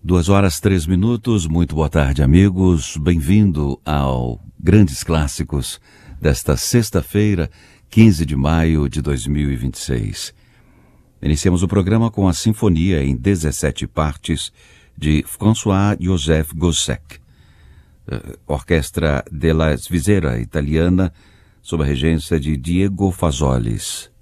2h03, muito boa tarde, amigos. Bem-vindo ao Grandes Clássicos desta sexta-feira, 15 de maio de 2026. Iniciamos o programa com a Sinfonia em 17 partes de François-Joseph Gossec, Orquestra della Svizzera italiana, sob a regência de Diego Fazolis.